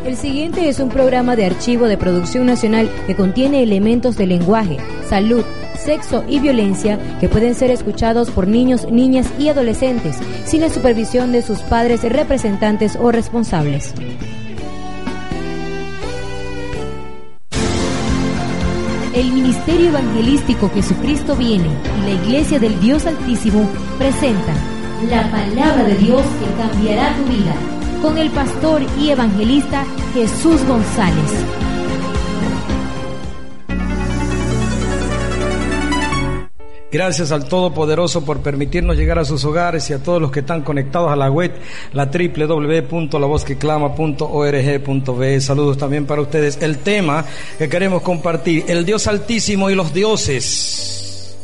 El siguiente es un programa de archivo de producción nacional que contiene elementos de lenguaje, salud, sexo y violencia que pueden ser escuchados por niños, niñas y adolescentes sin la supervisión de sus padres, representantes o responsables. El Ministerio Evangelístico Jesucristo Viene y la Iglesia del Dios Altísimo presentan la palabra de Dios que cambiará tu vida, con el pastor y evangelista Jesús González. Gracias al Todopoderoso por permitirnos llegar a sus hogares y a todos los que están conectados a la web, la www.lavozqueclama.org.be. Saludos también para ustedes. El tema que queremos compartir: el Dios Altísimo y los dioses.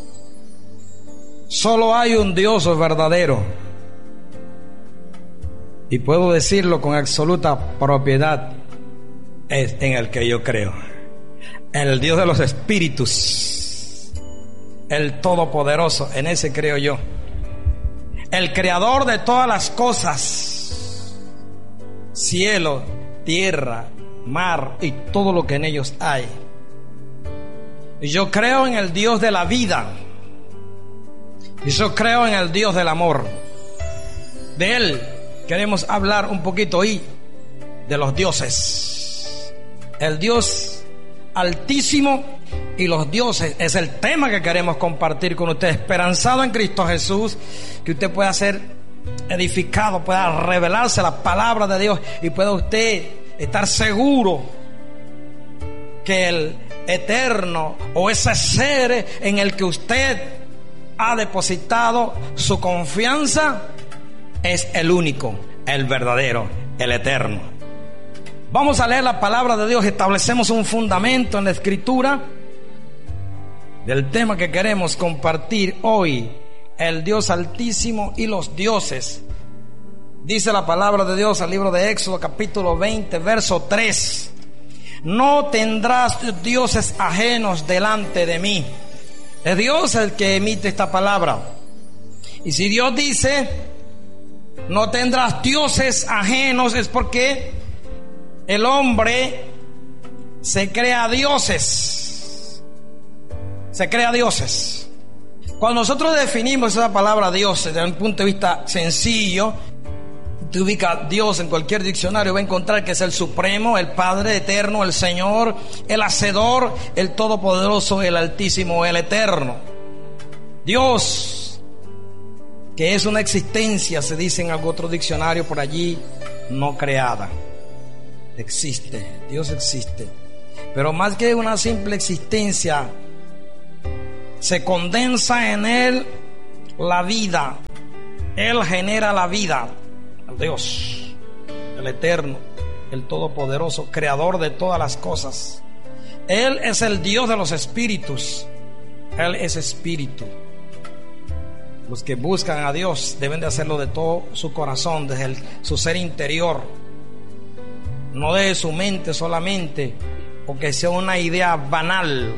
Solo hay un Dios verdadero, y puedo decirlo con absoluta propiedad, es en el que yo creo, el Dios de los espíritus, el Todopoderoso, en ese creo yo, el creador de todas las cosas, cielo, tierra, mar y todo lo que en ellos hay. Y yo creo en el Dios de la vida, y yo creo en el Dios del amor. De Él queremos hablar un poquito hoy, de los dioses. El Dios Altísimo y los dioses es el tema que queremos compartir con usted, esperanzado en Cristo Jesús, que usted pueda ser edificado, pueda revelarse la palabra de Dios y pueda usted estar seguro que el eterno o ese ser en el que usted ha depositado su confianza es el único, el verdadero, el eterno. Vamos a leer la palabra de Dios. Establecemos un fundamento en la Escritura del tema que queremos compartir hoy: el Dios Altísimo y los dioses. Dice la palabra de Dios al libro de Éxodo capítulo 20 verso 3: no tendrás dioses ajenos delante de mí. Es Dios el que emite esta palabra. Y si Dios dice no tendrás dioses ajenos, es porque el hombre se crea dioses. Se crea dioses. Cuando nosotros definimos esa palabra Dios desde un punto de vista sencillo, te ubica Dios en cualquier diccionario, va a encontrar que es el Supremo, el Padre Eterno, el Señor, el Hacedor, el Todopoderoso, el Altísimo, el Eterno. Dios, que es una existencia, se dice en algún otro diccionario por allí, no creada. Existe, Dios existe. Pero más que una simple existencia, se condensa en Él la vida. Él genera la vida. Dios, el Eterno, el Todopoderoso, creador de todas las cosas. Él es el Dios de los espíritus. Él es espíritu. Los que buscan a Dios deben de hacerlo de todo su corazón, desde su ser interior, no de su mente solamente, o que sea una idea banal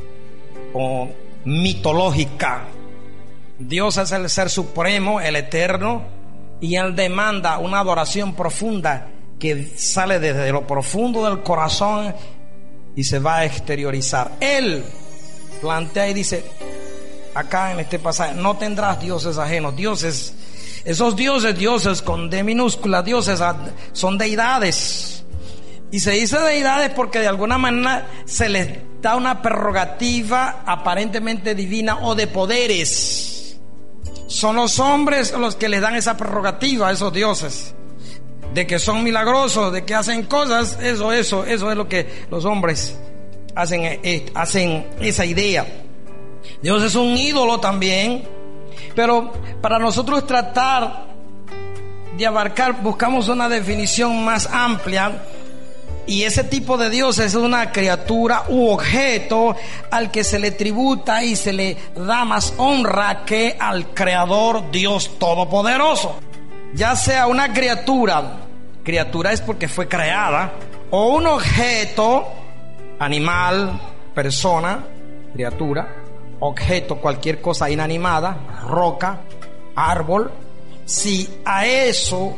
o mitológica. Dios es el ser supremo, el eterno, y Él demanda una adoración profunda que sale desde lo profundo del corazón y se va a exteriorizar. Él plantea y dice acá en este pasaje: no tendrás dioses ajenos. Dioses, esos dioses con D minúscula, dioses son deidades. Y se dice deidades porque de alguna manera se les da una prerrogativa aparentemente divina o de poderes. Son los hombres los que les dan esa prerrogativa a esos dioses, de que son milagrosos, de que hacen cosas. Eso es lo que los hombres hacen esa idea. Dios es un ídolo también, pero para nosotros tratar de abarcar, buscamos una definición más amplia. Y ese tipo de Dios es una criatura u objeto al que se le tributa y se le da más honra que al Creador Dios Todopoderoso. Ya sea una criatura es porque fue creada, o un objeto, animal, persona, criatura, objeto, cualquier cosa inanimada, roca, árbol. Si a eso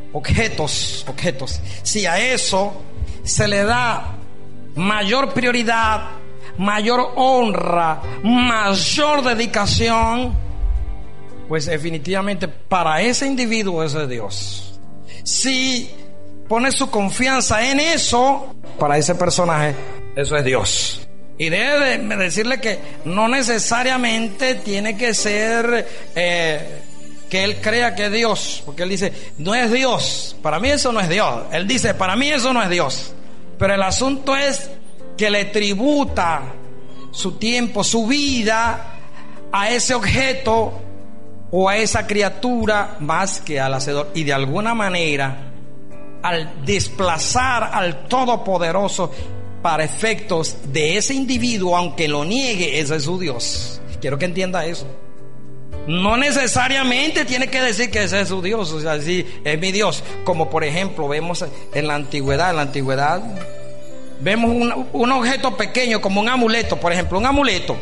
objetos. Si a eso se le da mayor prioridad, mayor honra, mayor dedicación, pues definitivamente para ese individuo eso es Dios. Si pone su confianza en eso, para ese personaje eso es Dios. Y debe de decirle que no necesariamente tiene que ser que él crea que es Dios, porque él dice, no es Dios, para mí eso no es Dios. Él dice, para mí eso no es Dios. Pero el asunto es que le tributa su tiempo, su vida a ese objeto o a esa criatura más que al Hacedor. Y de alguna manera, al desplazar al Todopoderoso para efectos de ese individuo, aunque lo niegue, ese es su Dios. Quiero que entienda eso. No necesariamente tiene que decir que ese es su Dios, o sea, sí, es mi Dios. Como por ejemplo vemos en la antigüedad. Vemos un objeto pequeño como un amuleto. Por ejemplo, un amuleto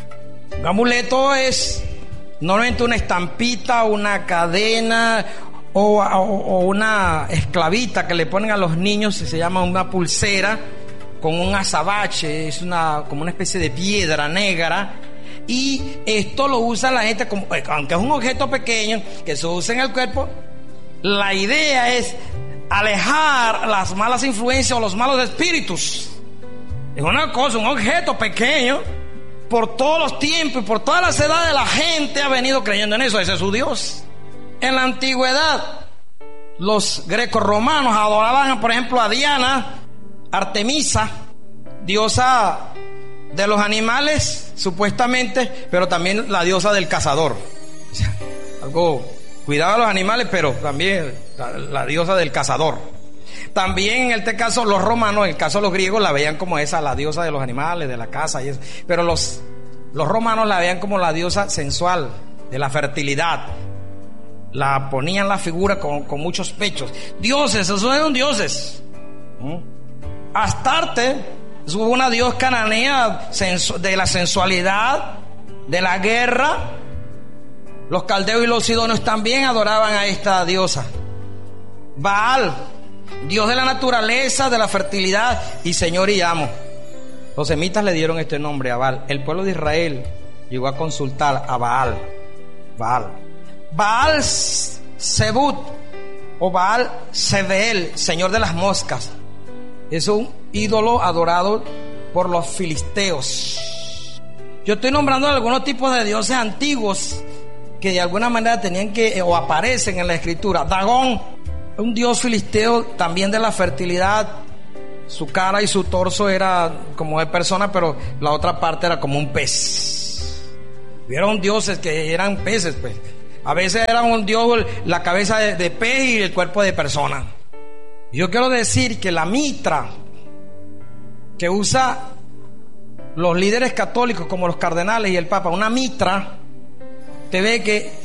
es normalmente una estampita, una cadena o una esclavita que le ponen a los niños, se llama una pulsera con un azabache, es como una especie de piedra negra. Y esto lo usa la gente como, aunque es un objeto pequeño que se usa en el cuerpo, la idea es alejar las malas influencias o los malos espíritus. Es una cosa, un objeto pequeño. Por todos los tiempos y por todas las edades la gente ha venido creyendo en eso. Ese es su Dios. En la antigüedad los grecorromanos adoraban, por ejemplo, a Diana, Artemisa, diosa de los animales supuestamente, pero también la diosa del cazador. O sea, cuidaba a los animales, pero también la diosa del cazador. También en este caso los romanos, en el caso de los griegos, la veían como esa, la diosa de los animales, de la caza y eso. Pero los romanos la veían como la diosa sensual, de la fertilidad. La ponían la figura con muchos pechos. Dioses, esos eran dioses. Astarte es una diosa cananea de la sensualidad, de la guerra. Los caldeos y los sidonios también adoraban a esta diosa. Baal, dios de la naturaleza, de la fertilidad y señor y amo. Los semitas le dieron este nombre a Baal. El pueblo de Israel llegó a consultar a Baal. Baal Zebut o Baal Zebeel, señor de las moscas, es un ídolo adorado por los filisteos. Yo estoy nombrando algunos tipos de dioses antiguos que de alguna manera tenían que, o aparecen en la escritura. Dagón, un dios filisteo también de la fertilidad. Su cara y su torso era como de persona, pero la otra parte era como un pez. Vieron dioses que eran peces, pues. A veces era un dios, la cabeza de pez y el cuerpo de persona. Yo quiero decir que la mitra que usa los líderes católicos como los cardenales y el papa, una mitra, te ve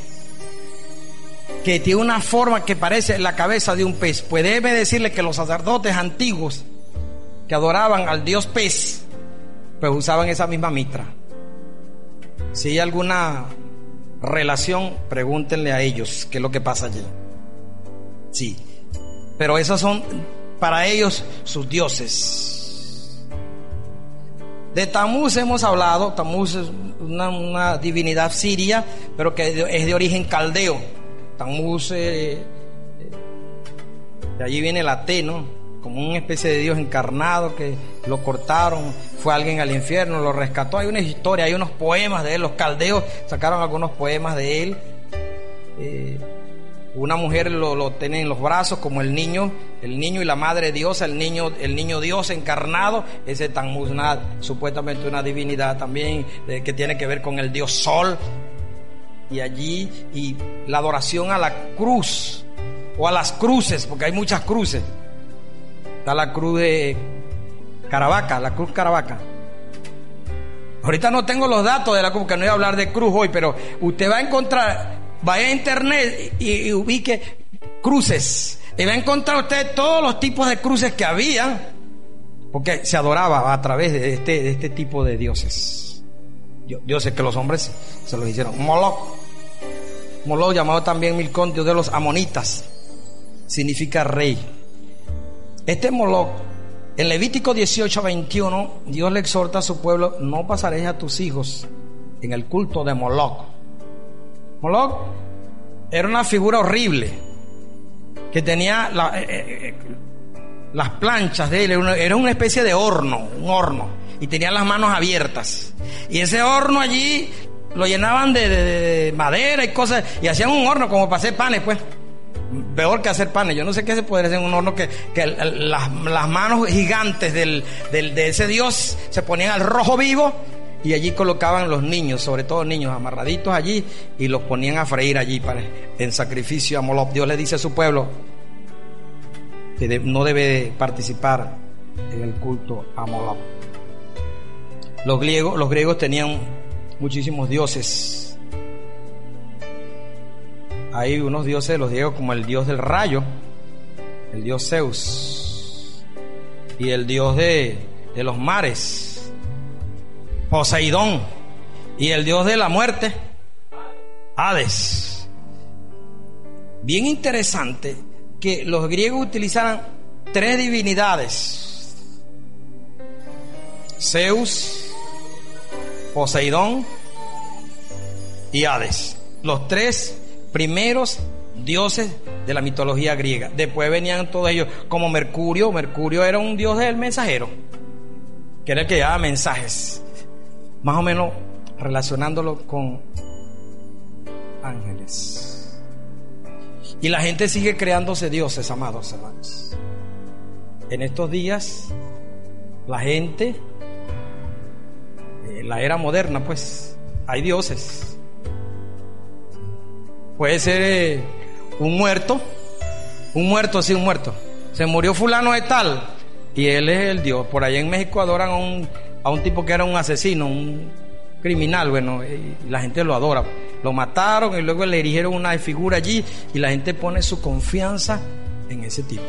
que tiene una forma que parece la cabeza de un pez. Pues déjeme decirle que los sacerdotes antiguos que adoraban al dios pez, pues usaban esa misma mitra. Si hay alguna relación, pregúntenle a ellos qué es lo que pasa allí. Sí, pero esos son para ellos sus dioses. De Tamuz hemos hablado. Tamuz es una divinidad siria, pero que es de origen caldeo. Tamuz, de allí viene la T, ¿no? Como una especie de Dios encarnado que lo cortaron, fue alguien al infierno, lo rescató. Hay una historia, hay unos poemas de él. Los caldeos sacaron algunos poemas de él. Una mujer lo tiene en los brazos como el niño y la madre diosa, el niño Dios encarnado. Ese Tammuz, supuestamente una divinidad también que tiene que ver con el dios Sol. Y allí, y la adoración a la cruz o a las cruces, porque hay muchas cruces. Está la cruz de Caravaca, la cruz Caravaca. Ahorita no tengo los datos de la cruz, porque no voy a hablar de cruz hoy, pero usted va a encontrar, vaya a internet y ubique cruces, y va a encontrar usted todos los tipos de cruces que había, porque se adoraba a través de este tipo de dioses. Dioses que los hombres se los hicieron. Moloch, llamado también Milcón, dios de los amonitas. significa rey. Este Moloch, en Levítico 18:21, Dios le exhorta a su pueblo: no pasaréis a tus hijos en el culto de Moloch. Moloch era una figura horrible que tenía las planchas de él, era una especie de horno, un horno, y tenía las manos abiertas, y ese horno allí lo llenaban de madera y cosas, y hacían un horno como para hacer panes, pues peor que hacer panes. Yo no sé qué se podría hacer en un horno que las manos gigantes de ese Dios se ponían al rojo vivo, y allí colocaban los niños, sobre todo niños amarraditos allí, y los ponían a freír allí en sacrificio a Moloch. Dios le dice a su pueblo que no debe participar en el culto a Moloch. Los griegos tenían muchísimos dioses. Hay unos dioses de los griegos como el dios del rayo, el dios Zeus, y el dios de los mares, Poseidón, y el dios de la muerte, Hades. Bien interesante que los griegos utilizaran 3 divinidades: Zeus, Poseidón y Hades. Los 3 primeros dioses de la mitología griega. Después venían todos ellos, como Mercurio. Mercurio era un dios del mensajero, que era el que llevaba mensajes, más o menos relacionándolo con ángeles. Y la gente sigue creándose dioses, amados hermanos. En estos días la gente, en la era moderna, pues hay dioses. Puede ser un muerto. Se murió fulano de tal, y él es el dios. Por allá en México adoran a un tipo que era un asesino, un criminal, bueno, y la gente lo adora. Lo mataron y luego le erigieron una figura allí, y la gente pone su confianza en ese tipo.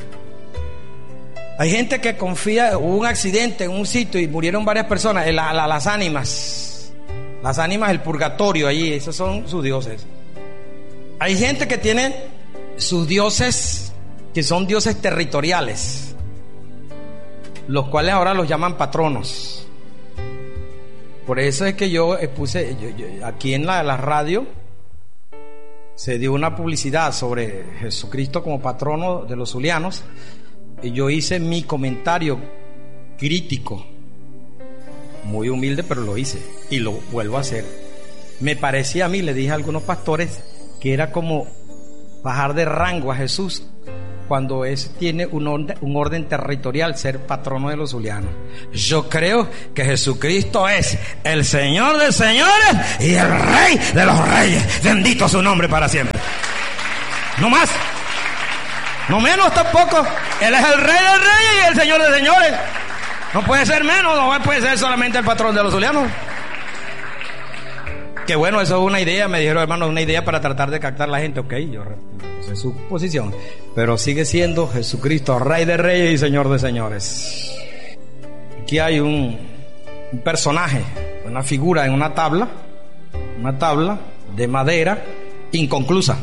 Hay gente que confía, hubo un accidente en un sitio y murieron varias personas, las ánimas del purgatorio allí, esos son sus dioses. Hay gente que tiene sus dioses, que son dioses territoriales, los cuales ahora los llaman patronos. Por eso es que yo puse, aquí en la radio se dio una publicidad sobre Jesucristo como patrono de los zulianos, y yo hice mi comentario crítico, muy humilde, pero lo hice y lo vuelvo a hacer. Me parecía a mí, le dije a algunos pastores, que era como bajar de rango a Jesús cuando tiene un orden territorial, ser patrono de los zulianos. Yo creo que Jesucristo es el Señor de señores y el Rey de los reyes. Bendito su nombre para siempre. No más, no menos tampoco. Él es el Rey de reyes y el Señor de señores. No puede ser menos, no puede ser solamente el patrón de los zulianos. Que bueno, eso es una idea, me dijeron, hermano, una idea para tratar de captar a la gente. Ok, yo sé su posición, pero sigue siendo Jesucristo, Rey de reyes y Señor de señores. Aquí hay un personaje, una figura en una tabla de madera inconclusa,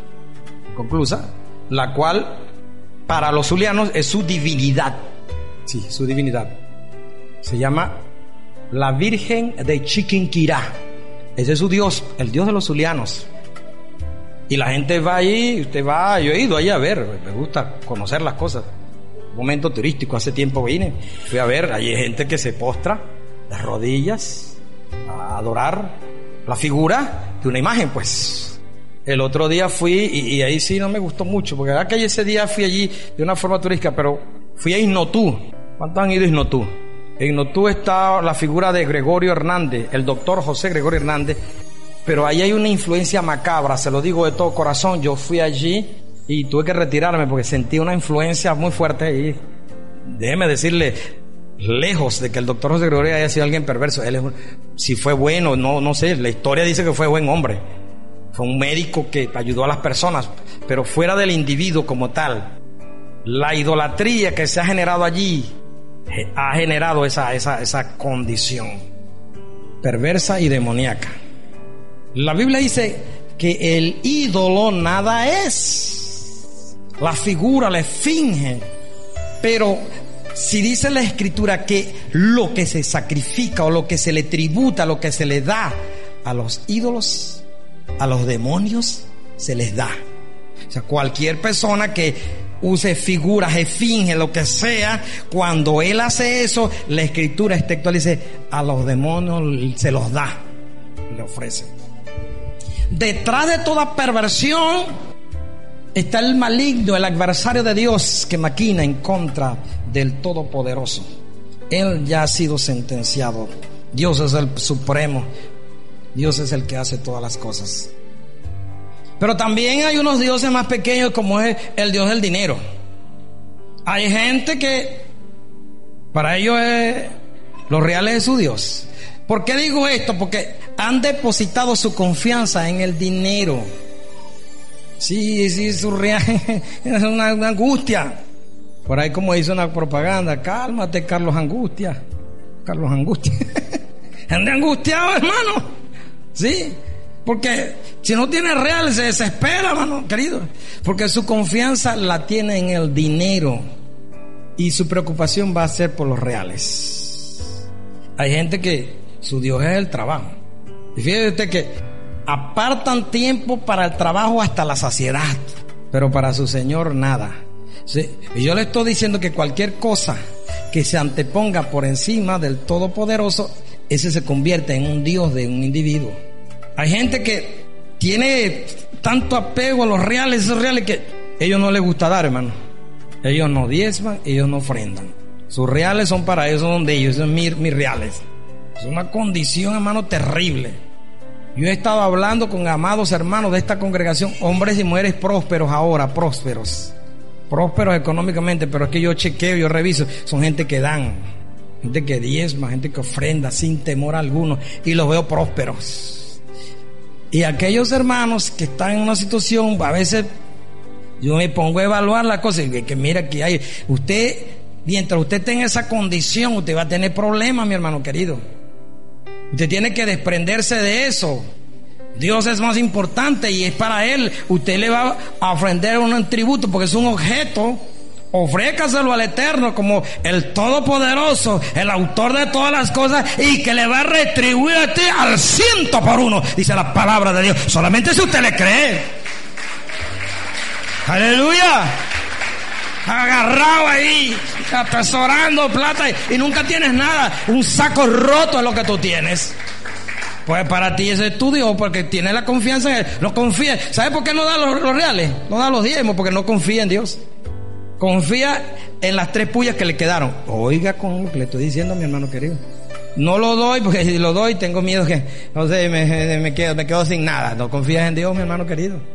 la cual para los zulianos es su divinidad. Sí, su divinidad. Se llama la Virgen de Chiquinquirá. Ese es su Dios, el Dios de los zulianos. Y la gente va ahí, usted va, yo he ido ahí a ver, me gusta conocer las cosas. Un momento turístico, hace tiempo fui a ver, hay gente que se postra de rodillas a adorar la figura de una imagen, pues. El otro día fui y ahí sí no me gustó mucho, porque verdad que ese día fui allí de una forma turística, pero fui a Ignotú. ¿Cuántos han ido a Ignotú? En Ignotú está la figura de Gregorio Hernández, el doctor José Gregorio Hernández, pero ahí hay una influencia macabra, se lo digo de todo corazón. Yo fui allí y tuve que retirarme porque sentí una influencia muy fuerte y déjeme decirle, lejos de que el doctor José Gregorio haya sido alguien perverso, si fue bueno, no sé, la historia dice que fue buen hombre, fue un médico que ayudó a las personas, pero fuera del individuo como tal, la idolatría que se ha generado allí ha generado esa condición perversa y demoníaca. La Biblia dice que el ídolo nada es. la figura, la esfinge. Pero si dice la Escritura que lo que se sacrifica o lo que se le tributa, lo que se le da a los ídolos, a los demonios, se les da. O sea, cualquier persona que use figuras, esfinge, lo que sea, cuando él hace eso, la Escritura textual dice, a los demonios se los da, le ofrece. Detrás de toda perversión está el maligno, el adversario de Dios, que maquina en contra del Todopoderoso. Él ya ha sido sentenciado. Dios es el supremo. Dios es el que hace todas las cosas. Pero también hay unos dioses más pequeños, como es el Dios del dinero. Hay gente que para ellos los reales es su Dios. ¿Por qué digo esto? Porque han depositado su confianza en el dinero. Sí, su real es una angustia. Por ahí, como dice una propaganda, cálmate, Carlos Angustia. Carlos Angustia. Ande angustiado, hermano. Sí, porque si no tiene real se desespera, hermano querido. Porque su confianza la tiene en el dinero y su preocupación va a ser por los reales. Hay gente que su Dios es el trabajo. Y fíjese usted que apartan tiempo para el trabajo hasta la saciedad, pero para su Señor nada. Sí. Y yo le estoy diciendo que cualquier cosa que se anteponga por encima del Todopoderoso, ese se convierte en un Dios de un individuo. Hay gente que tiene tanto apego a los reales, esos reales, que a ellos no les gusta dar, hermano. Ellos no diezman, ellos no ofrendan. Sus reales son para ellos, son de ellos, son mis reales. Es una condición, hermano, terrible. Yo he estado hablando con amados hermanos de esta congregación, hombres y mujeres prósperos ahora, prósperos económicamente, pero es que yo chequeo, yo reviso, son gente que dan, gente que diezma, gente que ofrenda sin temor alguno, y los veo prósperos. Y aquellos hermanos que están en una situación, a veces yo me pongo a evaluar la cosa, y que mira que hay, usted, mientras usted tenga esa condición, usted va a tener problemas, mi hermano querido. Usted tiene que desprenderse de eso. Dios es más importante y es para Él. Usted le va a ofrender un tributo porque es un objeto. Ofrécaselo al Eterno como el Todopoderoso, el autor de todas las cosas, y que le va a retribuir a ti al 100%, dice la palabra de Dios. Solamente si usted le cree. Aleluya. Agarrado ahí, atesorando plata y nunca tienes nada. Un saco roto es lo que tú tienes. Pues para ti ese es tu Dios, porque tienes la confianza en Él. No confía. ¿Sabes por qué no da los reales? No da los diezmos, porque no confía en Dios. Confía en las 3 pullas que le quedaron. Oiga con lo que le estoy diciendo, mi hermano querido. No lo doy, porque si lo doy tengo miedo que, no sé, me quedo sin nada. No confías en Dios, mi hermano querido.